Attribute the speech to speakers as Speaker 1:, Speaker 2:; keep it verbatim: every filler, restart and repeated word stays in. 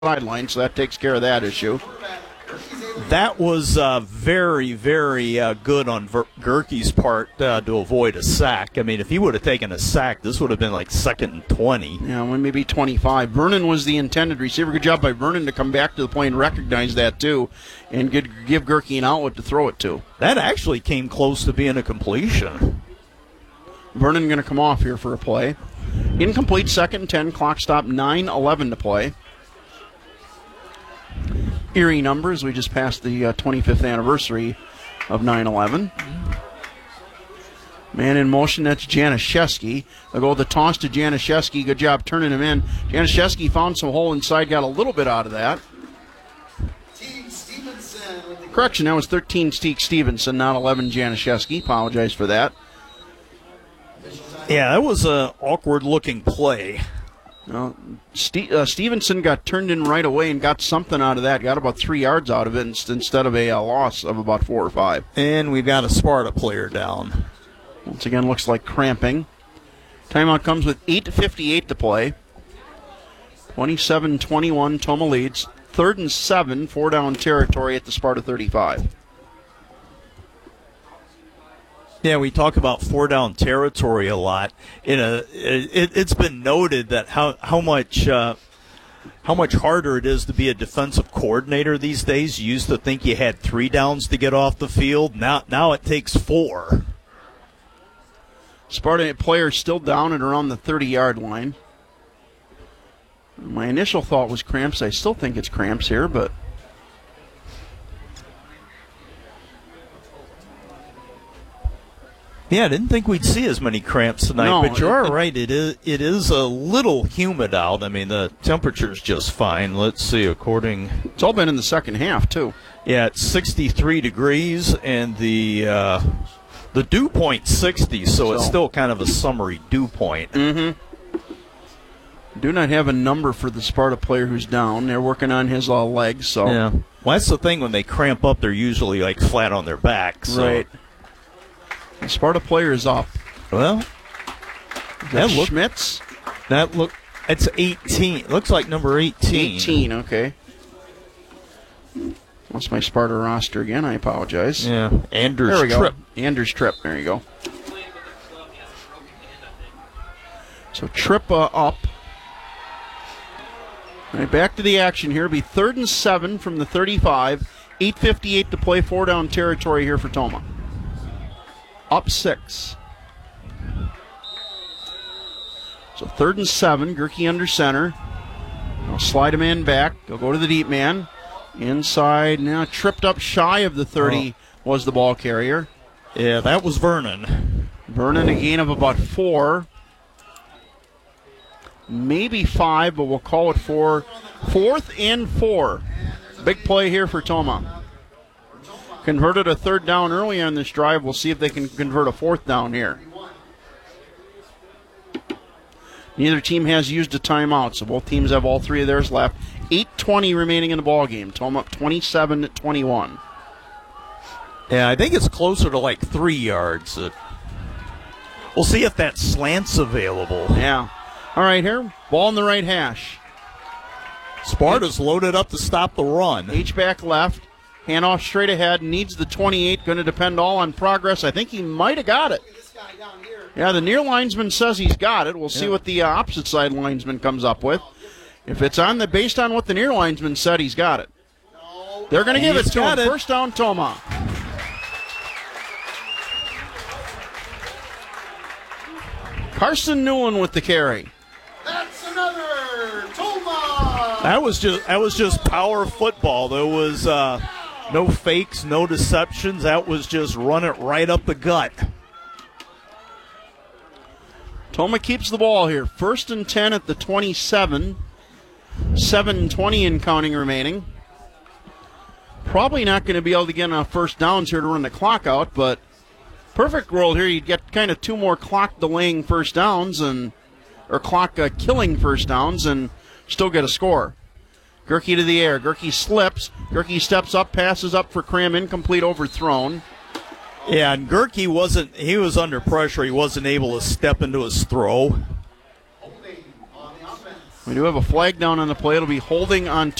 Speaker 1: sideline, so that takes care of that issue.
Speaker 2: That was uh, very, very uh, good on Ver- Gerke's part uh, to avoid a sack. I mean, if he would have taken a sack, this would have been like second and twenty.
Speaker 1: Yeah, well, maybe twenty-five. Vernon was the intended receiver. Good job by Vernon to come back to the play and recognize that, too, and get, give Gerke an outlet to throw it to.
Speaker 2: That actually came close to being a completion.
Speaker 1: Vernon going to come off here for a play. Incomplete, second and ten. Clock stop, nine eleven to play. Erie numbers. We just passed the uh, twenty-fifth anniversary of nine eleven. Man in motion, that's Januszewski. They'll go with the toss to Januszewski. Good job turning him in. Januszewski found some hole inside, got a little bit out of that. Correction, that was thirteen Steve Stevenson, not eleven Januszewski. Apologize for that.
Speaker 2: Yeah, that was an awkward-looking play.
Speaker 1: Well, Ste- uh, Stevenson got turned in right away and got something out of that. Got about three yards out of it instead of a uh, loss of about four or five.
Speaker 2: And we've got a Sparta player down.
Speaker 1: Once again, looks like cramping. Timeout comes with eight fifty-eight to play. twenty-seven twenty-one, Toma leads. Third and seven, four down territory at the Sparta thirty-five.
Speaker 2: Yeah, we talk about four down territory a lot. In a, it, it's been noted that how how much uh, how much harder it is to be a defensive coordinator these days. You used to think you had three downs to get off the field. Now now it takes four.
Speaker 1: Sparta players still down at around the thirty-yard line. My initial thought was cramps. I still think it's cramps here, but
Speaker 2: yeah, I didn't think we'd see as many cramps tonight,
Speaker 1: no,
Speaker 2: but you are
Speaker 1: it,
Speaker 2: right. It is it is a little humid out. I mean, the temperature's just fine. Let's see, according...
Speaker 1: It's all been in the second half, too.
Speaker 2: Yeah, it's sixty-three degrees, and the uh, the dew point sixty, so, so it's still kind of a summery dew point.
Speaker 1: Mm-hmm. Do not have a number for the Sparta player who's down. They're working on his uh, legs, so...
Speaker 2: Yeah. Well, that's the thing. When they cramp up, they're usually, like, flat on their back. So.
Speaker 1: Right. The Sparta player is up.
Speaker 2: Well,
Speaker 1: that look, Schmitz.
Speaker 2: That look. It's eighteen. Looks like number eighteen.
Speaker 1: Eighteen. Okay. That's my Sparta roster again. I apologize.
Speaker 2: Yeah. Anders
Speaker 1: there we go.
Speaker 2: Tripp.
Speaker 1: Anders Tripp. There you go. So Tripp uh, up. All right, back to the action here. It'll be third and seven from the thirty-five. eight fifty-eight to play. Four down territory here for Toma. Up six. So third and seven. Gerke under center. I'll slide a man back. They'll go to the deep man. Inside. Now tripped up shy of the thirty oh. was the ball carrier.
Speaker 2: Yeah, that was Vernon.
Speaker 1: Vernon a gain of about four. Maybe five, but we'll call it four. Fourth and four. Big play here for Toma. Converted a third down early on this drive. We'll see if they can convert a fourth down here. Neither team has used a timeout, so both teams have all three of theirs left. eight twenty remaining in the ballgame. Toma up twenty-seven twenty-one.
Speaker 2: Yeah, I think it's closer to like three yards. We'll see if that slant's available.
Speaker 1: Yeah. All right, here. Ball in the right hash.
Speaker 2: Sparta's H- loaded up to stop the run.
Speaker 1: H-back left. Handoff straight ahead. Needs the twenty-eight. Going to depend all on progress. I think he might have got it. Yeah, the near linesman says he's got it. We'll see yeah. what the uh, opposite side linesman comes up with. If it's on the based on what the near linesman said, he's got it. They're going to give it to him. It. First down, Toma. Carson Newland with the carry.
Speaker 3: That's another Toma.
Speaker 2: That was just that was just power football. There was uh, no fakes, no deceptions. That was just run it right up the gut.
Speaker 1: Toma keeps the ball here. First and ten at the twenty-seven. seven twenty in counting remaining. Probably not going to be able to get enough first downs here to run the clock out, but perfect world here, you'd get kind of two more clock delaying first downs and or clock uh, killing first downs and still get a score. Gerke to the air. Gerke slips. Gerke steps up, passes up for Cram, incomplete, overthrown.
Speaker 2: Yeah, and Gerke wasn't, he was under pressure. He wasn't able to step into his throw.
Speaker 1: We do have a flag down on the play. It'll be holding on